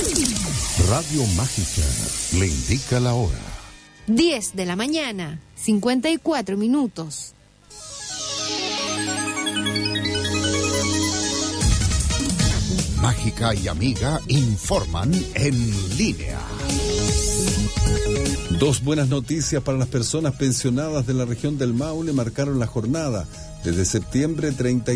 Radio Mágica le indica la hora. 10 de la mañana, 54 minutos. Mágica y Amiga informan en línea. Dos buenas noticias para las personas pensionadas de la región del Maule marcaron la jornada. Desde septiembre,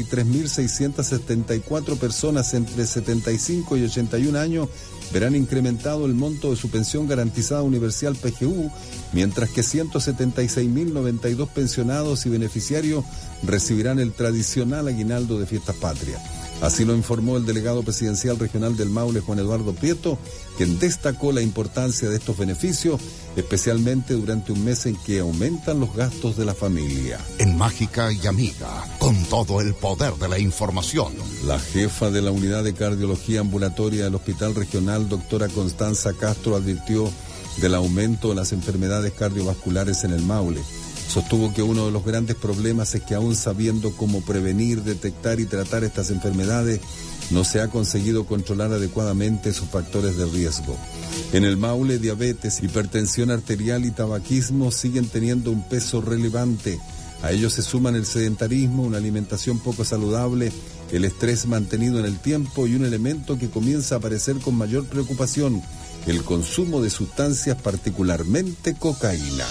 33.674 personas entre 75 y 81 años verán incrementado el monto de su pensión garantizada universal PGU, mientras que 176.092 pensionados y beneficiarios recibirán el tradicional aguinaldo de Fiestas Patrias. Así lo informó el delegado presidencial regional del Maule, Juan Eduardo Prieto, quien destacó la importancia de estos beneficios, especialmente durante un mes en que aumentan los gastos de la familia. En Mágica y Amiga, con todo el poder de la información. La jefa de la unidad de cardiología ambulatoria del Hospital Regional, doctora Constanza Castro, advirtió del aumento de las enfermedades cardiovasculares en el Maule. Sostuvo que uno de los grandes problemas es que aún sabiendo cómo prevenir, detectar y tratar estas enfermedades, no se ha conseguido controlar adecuadamente sus factores de riesgo. En el Maule, diabetes, hipertensión arterial y tabaquismo siguen teniendo un peso relevante. A ellos se suman el sedentarismo, una alimentación poco saludable, el estrés mantenido en el tiempo y un elemento que comienza a aparecer con mayor preocupación, el consumo de sustancias, particularmente cocaína.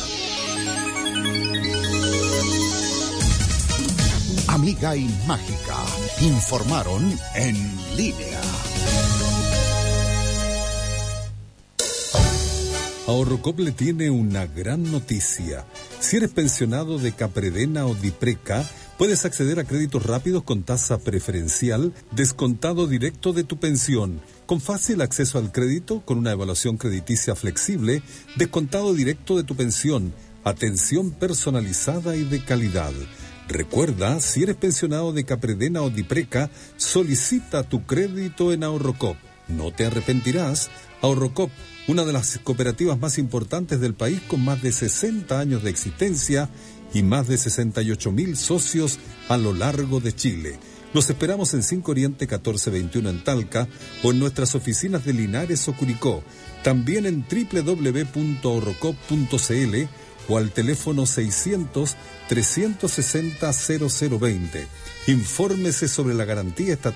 Amiga y Mágica informaron en línea. Ahorrocop le tiene una gran noticia. Si eres pensionado de Capredena o Dipreca, puedes acceder a créditos rápidos con tasa preferencial, descontado directo de tu pensión, con fácil acceso al crédito, con una evaluación crediticia flexible, descontado directo de tu pensión, atención personalizada y de calidad. Recuerda, si eres pensionado de Capredena o Dipreca, solicita tu crédito en Ahorrocop. No te arrepentirás. Ahorrocop, una de las cooperativas más importantes del país con más de 60 años de existencia y más de 68.000 socios a lo largo de Chile. Los esperamos en 5 Oriente 1421 en Talca o en nuestras oficinas de Linares o Curicó. También en www.ahorrocop.cl o al teléfono 600-360-0020. Infórmese sobre la garantía estatal